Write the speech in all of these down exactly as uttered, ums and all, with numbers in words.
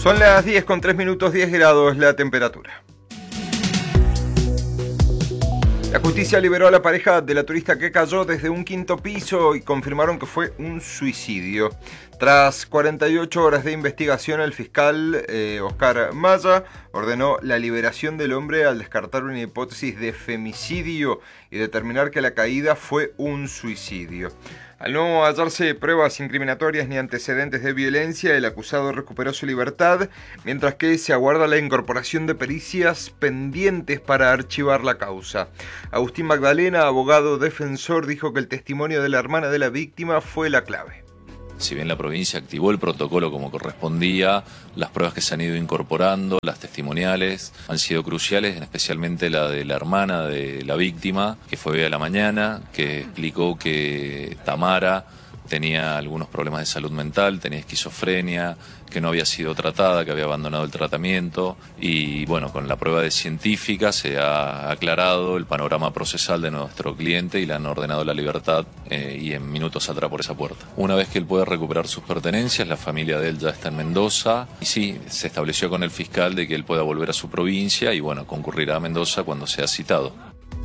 Son las diez con tres minutos, diez grados la temperatura. La justicia liberó a la pareja de la turista que cayó desde un quinto piso y confirmaron que fue un suicidio. Tras cuarenta y ocho horas de investigación, el fiscal eh, Oscar Maya ordenó la liberación del hombre al descartar una hipótesis de femicidio y determinar que la caída fue un suicidio. Al no hallarse pruebas incriminatorias ni antecedentes de violencia, el acusado recuperó su libertad, mientras que se aguarda la incorporación de pericias pendientes para archivar la causa. Agustín Magdalena, abogado defensor, dijo que el testimonio de la hermana de la víctima fue la clave. Si bien la provincia activó el protocolo como correspondía, las pruebas que se han ido incorporando, las testimoniales, han sido cruciales, especialmente la de la hermana de la víctima, que fue hoy a la mañana, que explicó que Tamara tenía algunos problemas de salud mental, tenía esquizofrenia, que no había sido tratada, que había abandonado el tratamiento y bueno, con la prueba de científica se ha aclarado el panorama procesal de nuestro cliente y le han ordenado la libertad eh, y en minutos saldrá por esa puerta. Una vez que él puede recuperar sus pertenencias, la familia de él ya está en Mendoza y sí, se estableció con el fiscal de que él pueda volver a su provincia y bueno, concurrirá a Mendoza cuando sea citado.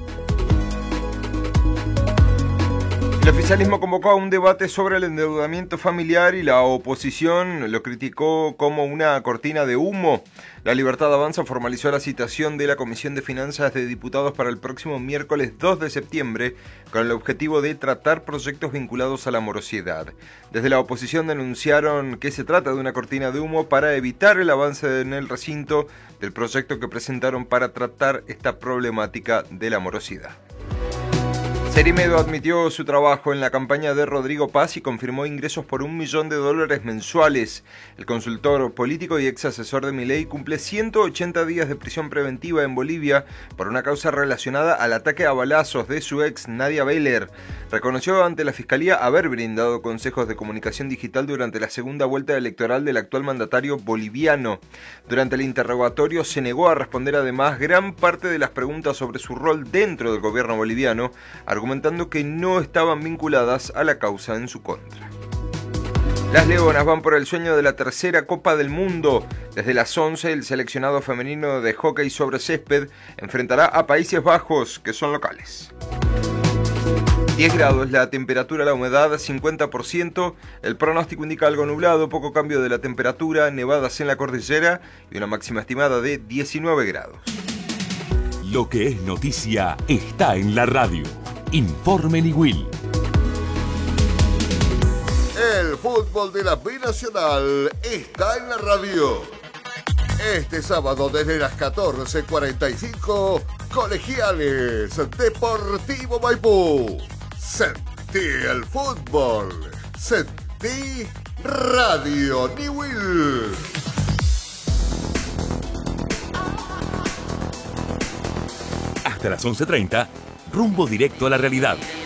El oficialismo convocó a un debate sobre el endeudamiento familiar y la oposición lo criticó como una cortina de humo. La Libertad Avanza formalizó la citación de la Comisión de Finanzas de Diputados para el próximo miércoles dos de septiembre con el objetivo de tratar proyectos vinculados a la morosidad. Desde la oposición denunciaron que se trata de una cortina de humo para evitar el avance en el recinto del proyecto que presentaron para tratar esta problemática de la morosidad. Serimedo admitió su trabajo en la campaña de Rodrigo Paz y confirmó ingresos por un millón de dólares mensuales. El consultor político y ex asesor de Milei cumple ciento ochenta días de prisión preventiva en Bolivia por una causa relacionada al ataque a balazos de su ex Nadia Beller. Reconoció ante la fiscalía haber brindado consejos de comunicación digital durante la segunda vuelta electoral del actual mandatario boliviano. Durante el interrogatorio se negó a responder además gran parte de las preguntas sobre su rol dentro del gobierno boliviano, argumentando que no estaban vinculadas a la causa en su contra. Las Leonas van por el sueño de la tercera Copa del Mundo. Desde las once, el seleccionado femenino de hockey sobre césped enfrentará a Países Bajos, que son locales. diez grados la temperatura, la humedad cincuenta por ciento, el pronóstico indica algo nublado, poco cambio de la temperatura, nevadas en la cordillera y una máxima estimada de diecinueve grados. Lo que es noticia está en la radio. Informe Nigüil. El fútbol de la Binacional está en la radio. Este sábado desde las catorce cuarenta y cinco, Colegiales Deportivo Maipú. Sentí el fútbol. Sentí Radio Nigüil. Hasta las once treinta, rumbo directo a la realidad.